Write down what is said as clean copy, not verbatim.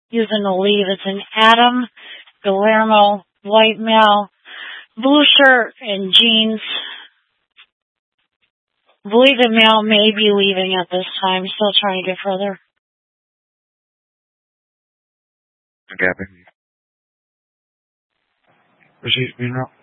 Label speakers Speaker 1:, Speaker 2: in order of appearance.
Speaker 1: using the leave. It's an Adam Guillermo, white male, blue shirt and jeans. I believe the male may be leaving at this time. Still trying to get further.
Speaker 2: Gabby. Proceed,